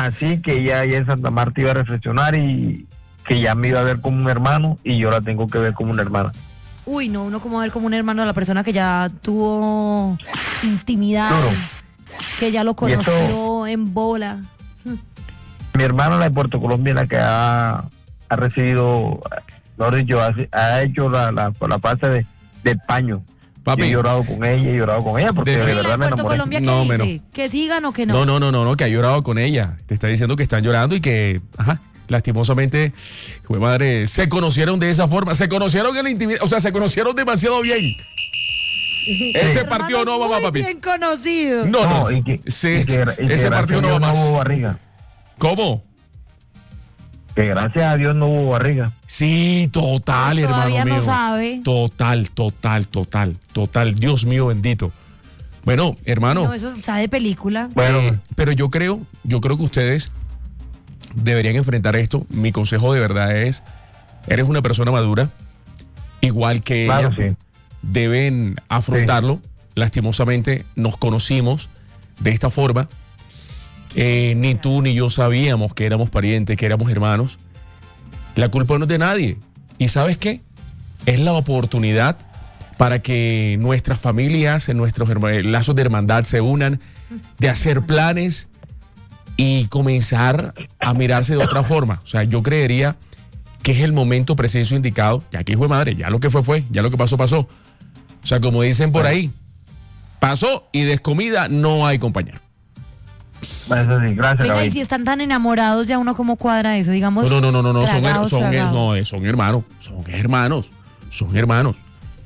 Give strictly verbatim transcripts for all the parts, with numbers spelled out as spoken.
así que ella allá en Santa Marta iba a reflexionar y que ya me iba a ver como un hermano y yo la tengo que ver como una hermana. Uy, no, uno como ver como un hermano a la persona que ya tuvo intimidad, Claro. que ya lo conoció eso, en bola. Mi hermana, la de Puerto Colombia, la que ha, ha recibido, mejor dicho, ha, ha hecho la, la, la parte de, de paño. Papi. Yo he llorado con ella, he llorado con ella porque De- de, ¿Y la verdad de me Puerto enamoré. Colombia qué No, dice? menos. ¿Que sigan o que no? No, no, no, no, no, que ha llorado con ella. Te está diciendo que están llorando y que, ajá, lastimosamente, jue madre, se conocieron de esa forma, se conocieron en la intimidad, o sea, se conocieron demasiado bien. Ese partido no va, Hermanos papi. muy bien conocidos. No, no, No, y que, sí, y que- y que ese gracias partido a no va Dios más. hubo barriga. ¿Cómo? Que gracias a Dios no hubo barriga. Sí, total, Pues hermano todavía no mío. sabe. Total, total, total, total. Dios mío bendito. Bueno, hermano. No, eso sabe de película. Bueno, Eh, pero yo creo, yo creo que ustedes deberían enfrentar esto. Mi consejo de verdad es, eres una persona madura, igual que claro, ella. sí. Deben afrontarlo. Lastimosamente nos conocimos de esta forma. Eh, ni tú ni yo sabíamos que éramos parientes, que éramos hermanos. La culpa no es de nadie. ¿Y sabes qué? Es la oportunidad para que nuestras familias, nuestros herma- lazos de hermandad se unan, de hacer planes y comenzar a mirarse de otra forma. O sea, yo creería que es el momento preciso indicado. Ya aquí fue madre, ya lo que fue fue, ya lo que pasó pasó. O sea, como dicen por ahí, pasó y descomida no hay compañía. Eso sí, gracias, Venga, y Gaby. si están tan enamorados, ya uno cómo cuadra eso, digamos. No, no, no, no, no, son, her- tragados, son, tragados. no, son hermanos, son hermanos, son hermanos.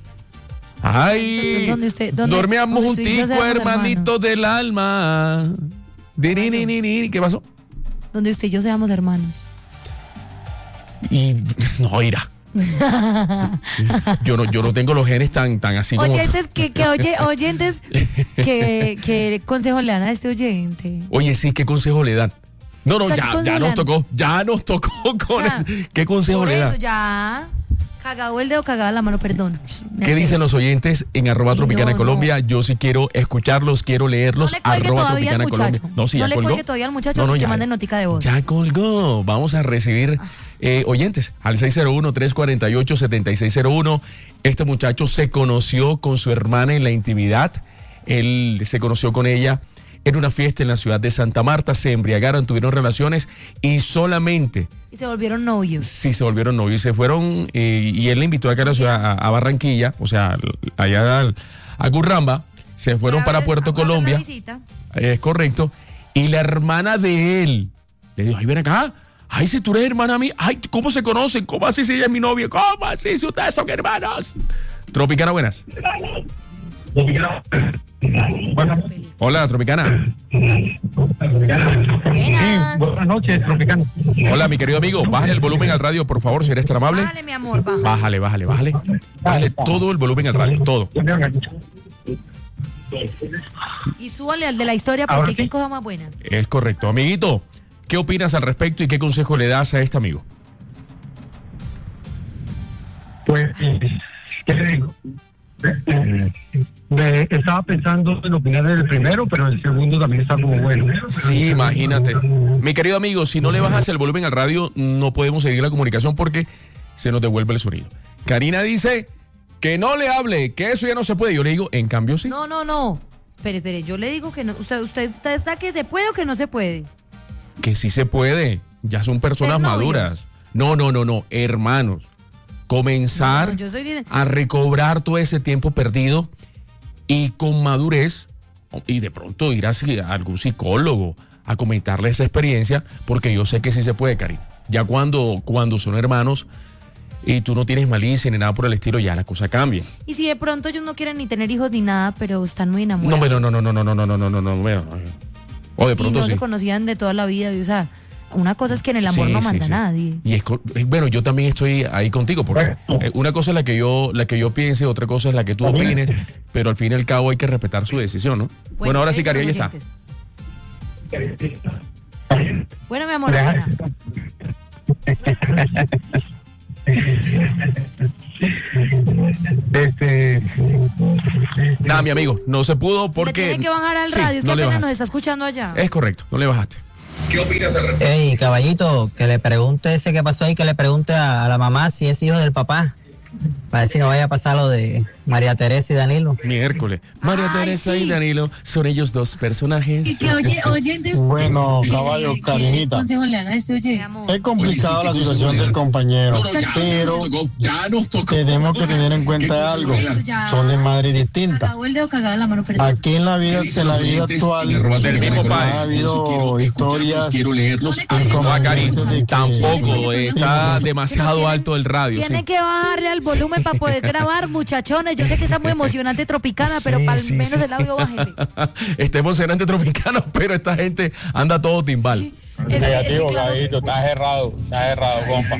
Ay, ¿Dónde usted- dónde- dormíamos dónde usted y yo junticos, seamos hermanitos del alma. Dirininini, ¿qué pasó? Donde usted y yo seamos hermanos. Y no, irá. Yo no, yo no tengo los genes tan, tan así como. Oyentes, que, que oye, oyentes, que, que consejo le dan a este oyente. Oye, sí, ¿qué consejo le dan? No, no, O sea, ¿qué ya, consejo ya le nos dan? tocó, ya nos tocó con O sea, el- ¿Qué consejo Por le eso dan? ya. Cagado el dedo, cagada la mano, perdón. Me ¿Qué altero. dicen los oyentes en arroba Ay, tropicana no, Colombia? Yo sí quiero escucharlos, quiero leerlos. No le cuelgue arroba todavía al tropicana muchacho. Colombia. No, sí, No ya le colgó. cuelgue todavía al muchacho No, no, que ya. mande notica de voz. Ya colgó. Vamos a recibir eh, oyentes al seis cero uno, tres cuatro ocho, siete seis cero uno. Este muchacho se conoció con su hermana en la intimidad. Él se conoció con ella en una fiesta en la ciudad de Santa Marta. Se embriagaron, tuvieron relaciones y solamente Y se volvieron novios. sí se volvieron novios y se fueron. eh, y él le invitó acá a la ciudad, a, a Barranquilla, o sea, allá a, a Gurramba. Se fueron A para ver, Puerto vamos a hacer Colombia. una visita. Es correcto. Y la hermana de él le dijo, ay, ven acá. Ay, si tú eres hermana mía. Ay, ¿cómo se conocen? ¿Cómo así si ella es mi novia? ¿Cómo así si ustedes son hermanos? Tropicana, buenas. Bueno, Hola, Tropicana. Buenas. buenas noches, Tropicano. Hola, mi querido amigo. Bájale el volumen al radio, por favor, si eres tan amable. Dale, mi amor, baja. Bájale, bájale, bájale. Bájale todo el volumen al radio, todo. Y súbale al de la historia Ahora porque hay sí. que cosa más buena. Es correcto. Amiguito, ¿qué opinas al respecto y qué consejo le das a este amigo? Pues, ¿qué le digo? Eh, me estaba pensando en opinar del primero, pero el segundo también está como bueno. Sí, imagínate. Mi querido amigo, si no le bajas el volumen al radio, no podemos seguir la comunicación porque se nos devuelve el sonido. Karina dice que no le hable, que eso ya no se puede. Yo le digo, en cambio sí. No, no, no. Espere, espere, yo le digo que no. Usted, usted, usted está que se puede o que no se puede. Que sí se puede. Ya son personas Ser novios. maduras. No, no, no, no. Hermanos. Comenzar No, no, yo estoy diciendo- a recobrar todo ese tiempo perdido y con madurez y de pronto ir a, a algún psicólogo a comentarle esa experiencia porque yo sé que sí se puede, Karina. Ya cuando, cuando son hermanos y tú no tienes malicia ni nada por el estilo, ya la cosa cambia. Y si de pronto ellos no quieren ni tener hijos ni nada, pero están muy No, enamorados. pero no, no, no, no, no, no, no, no, no, no, bueno, o de y pronto no sí. se conocían de toda la vida. Y, o sea, una cosa es que en el amor Sí, no sí, manda sí. nadie. Y es, co- eh, bueno, yo también estoy ahí contigo, porque eh, una cosa es la que yo, la que yo piense, otra cosa es la que tú opines, pero al fin y al cabo hay que respetar su decisión, ¿no? Bueno, ahora sí, ¿qué Cari, ahí dicen está. los oyentes? Bueno, mi amor, opina. Este, Nada, mi amigo, no se pudo Le porque... tiene que bajar al Sí, radio, es que no le apenas bajaste. nos está escuchando allá. Es correcto, no le bajaste. Ey, caballito, que le pregunte ese que pasó ahí, que le pregunte a, a la mamá si es hijo del papá. Para ver si no vaya a pasar lo de María Teresa y Danilo. Miércoles. María Ay, Teresa sí. y Danilo son ellos dos personajes. Y que oye, oye, de- Bueno, que- caballo, que- Karinita. ¿qué consejo le dan a este, oye? Mi amor. Es complicada la situación del compañero, pero tenemos que tener en cuenta algo. Son de madre distintas. Acabó el dedo cagado en la mano, perdón. Aquí en la vida, en la vida actual, Del mismo padre. ha habido historias Ah, Cari, de que- tampoco. eh, está demasiado Tienen- alto el radio. Tiene sí. que bajarle al volumen para poder grabar, muchachones. Yo sé que está muy emocionante Tropicana, pero Sí, para sí, menos sí. el audio bájele. Está emocionante Tropicano, pero esta gente anda todo timbal. Es que- es que, Negativo, claro, Gabito, estás errado, estás errado, compa.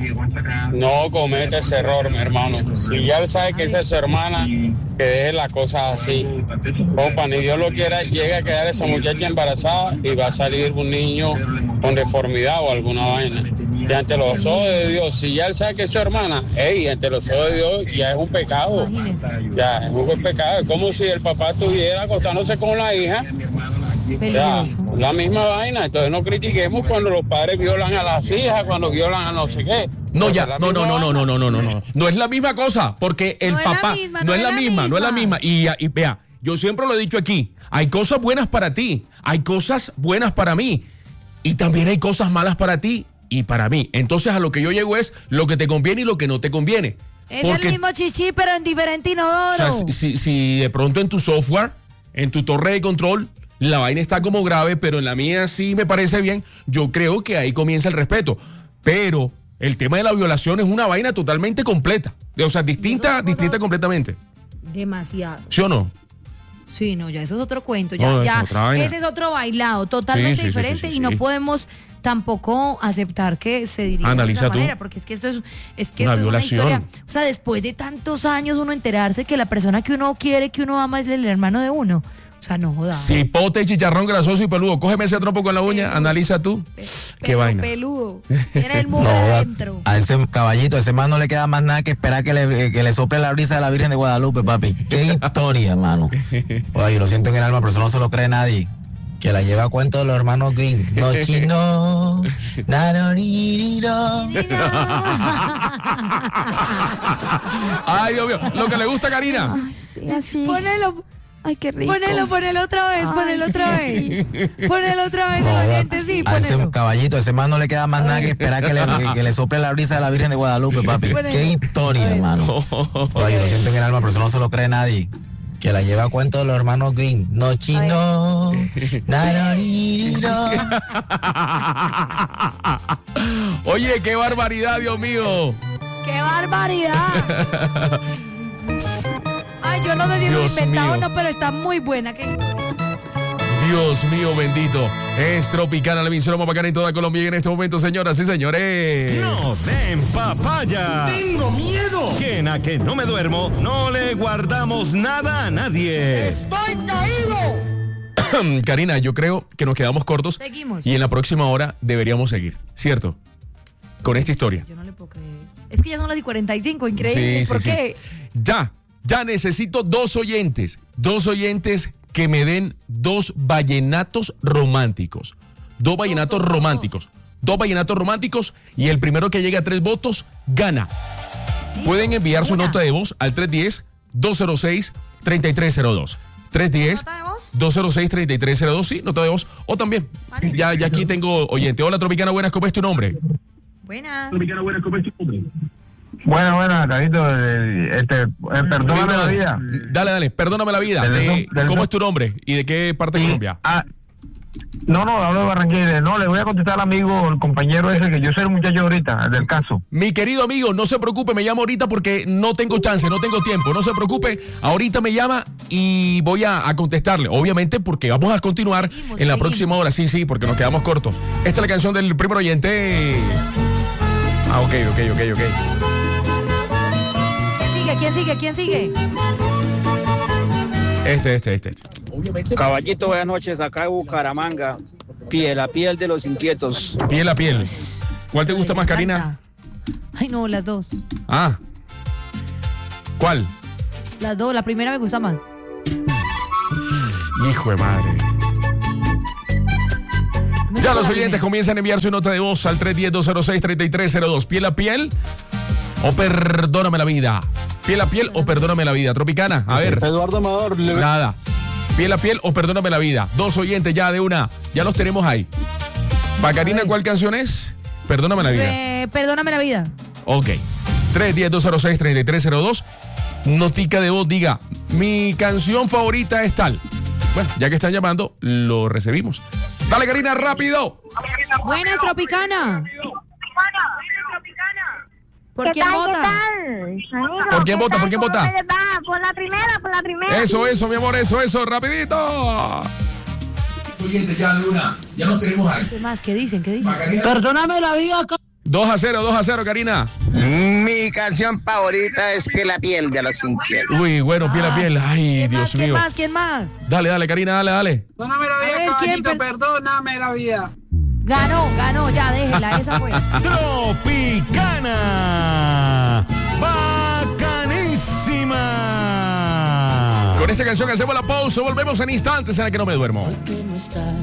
No comete ese error, mi hermano. Si ya él sabe que esa es su hermana, que deje las cosas así. Compa, ni Dios lo quiera, llega a quedar esa muchacha embarazada y va a salir un niño con deformidad o alguna vaina. Y ante los ojos de Dios, si ya él sabe que es su hermana, ey, ante los ojos de Dios ya es un pecado. imagínense. Ya, es un buen pecado. Es como si el papá estuviera acostándose con la hija. Ya, Peligroso. la misma vaina, entonces no critiquemos cuando los padres violan a las hijas, cuando violan a no sé qué. No, Porque ya, la no, no, misma no, no, vaina. no, no, no, no, no. No es la misma cosa, porque el No es la papá misma, no es la misma, no es la misma. Y, y vea, yo siempre lo he dicho aquí, hay cosas buenas para ti, hay cosas buenas para mí, y también hay cosas malas para ti y para mí. Entonces a lo que yo llego es lo que te conviene y lo que no te conviene. Es el mismo chichi, pero en diferente o inodoro. sea, si, si- si de pronto en tu software, en tu torre de control, la vaina está como grave, pero en la mía sí me parece bien, yo creo que ahí comienza el respeto. Pero el tema de la violación es una vaina totalmente completa. O sea, distinta, distinta completamente. Demasiado. ¿Sí o no? Sí, no, ya eso es otro cuento. Ya, No, es ya, otra vaina. ese es otro bailado, totalmente Sí, sí, sí, sí, diferente sí, y no sí. podemos tampoco aceptar que se dirija Analiza de esa tú. manera, porque es que esto es, es que Una esto es violación. una historia. O sea, después de tantos años uno enterarse que la persona que uno quiere, que uno ama es el hermano de uno. O sea, no jodas. Cipote, chicharrón grasoso y peludo. Cógeme ese trompo con la uña, Peludo. analiza tú. Pe- Qué pelo vaina. peludo. Tiene el muro No, adentro. a ese caballito, a ese man no le queda más nada que esperar que le, que le sople la brisa de la Virgen de Guadalupe, papi. Qué historia, hermano. Oye, lo siento en el alma, pero eso no se lo cree nadie. Que la lleva a cuento de los hermanos Green. No chino, nanoriro. Ay, Dios mío. Lo que le gusta a Karina. Sí, así. Ponelo, Ay, qué rico. ponelo, ponelo otra vez, Ay, ponelo otra sí, vez. Ponelo otra vez, No, el a- oyente, sí, a ese ponelo. caballito, a ese man no le queda más nada que esperar que le, que, que le sople la brisa de la Virgen de Guadalupe, papi. Ponelo. Qué historia, hermano. Oye, lo siento en el alma, pero eso no se lo cree nadie. Que la lleva a cuento de los hermanos Green. No chino, nanoriro. Oye, qué barbaridad, Dios mío. ¡Qué barbaridad! Ay, yo no sé si lo he Dios inventado o mío. no, pero está muy buena. ¿Qué historia? Dios mío, bendito. Es Tropicana, la emisora más bacana en toda Colombia. Y en este momento, señoras y señores. No den papaya. Tengo miedo. Que en a que no me duermo, no le guardamos nada a nadie. ¡Estoy caído! Karina, yo creo que nos quedamos cortos. Seguimos. Y en la próxima hora deberíamos seguir, ¿cierto? Con esta historia. Yo no le puedo creer. Es que ya son las y cuarenta y cinco, increíble. Sí, ¿Por sí, sí. qué? Ya, ya necesito dos oyentes. Dos oyentes que me den dos vallenatos románticos. Dos vallenatos dos, dos, románticos. Dos vallenatos románticos y el primero que llegue a tres votos gana. Sí, Pueden enviar su una. nota de voz al tres uno cero, dos cero seis, tres tres cero dos. tres uno cero, ¿Nota de voz? dos cero seis, tres tres cero dos, sí, nota de voz. O también, ya, ya aquí tengo oyente. Hola, Tropicana, buenas, ¿cómo es tu nombre? Buenas. Bueno, bueno, Carito, eh, este, eh, perdóname la vida. Dale, dale, perdóname la vida. Del- De- del- ¿Cómo es tu nombre y de qué parte de Y- Colombia? ah, no, no, hablo de Barranquilla. No, le voy a contestar al amigo, el compañero ese, que yo soy el muchacho ahorita, el del caso. Mi querido amigo, no se preocupe, me llama ahorita porque no tengo chance, no tengo tiempo, no se preocupe. Ahorita me llama y voy a, a contestarle, obviamente porque vamos a continuar Seguimos, en la seguimos. próxima hora, sí, sí, porque nos quedamos cortos. Esta es la canción del primer oyente. Ah, ok, ok, ok, ok. ¿Quién sigue? ¿Quién sigue? ¿Quién sigue? Este, este, este. este. Caballito, buenas noches, acá de Bucaramanga, piel a piel de los inquietos. Piel a piel. ¿Cuál te Pero gusta les más, Karina? encanta. Ay, no, las dos. Ah. ¿Cuál? Las dos, la primera me gusta más. Hijo de madre. Ya los oyentes comienzan a enviar su nota de voz al tres uno cero, dos cero seis, tres tres cero dos. ¿Piel a piel o perdóname la vida? ¿Piel a piel o perdóname la vida? Tropicana, a ver. Eduardo Amador. Nada. ¿Piel a piel o perdóname la vida? Dos oyentes ya de una. Ya los tenemos ahí. Para Karina, ¿cuál canción es? Perdóname la vida. Eh, perdóname la vida. Ok. tres uno cero, dos cero seis, tres tres cero dos. Notica de voz, diga, mi canción favorita es tal. Bueno, ya que están llamando, lo recibimos. Dale, Karina, rápido. Buenas, Tropicana. ¿Por ¿Qué quién tal, vota? qué tal? Amigo, ¿Por quién ¿qué vota? tal? ¿Por quién ¿Cómo vota? se les va? Por la primera, por la primera. Eso, eso, mi amor, eso, eso, rapidito. Oyente, ya de una. Ya nos tenemos ahí. ¿Qué más? ¿Qué dicen? ¿Qué dicen? Perdóname la vida. dos a cero, dos a cero, Karina. Mi canción favorita es Piel a Piel de los Inquietos. Uy, bueno, piel a piel. Ay, ¿Quién Dios más? ¿Quién mío. más? ¿Quién más? Dale, dale, Karina, dale, dale. Perdóname la A vida, ver, ¿quién caballito, per- perdóname la vida. Ganó, ganó, ya, déjela, esa fue. Tropicana. Bacanísima. Con esta canción hacemos la pausa. Volvemos en instantes en la que no me duermo.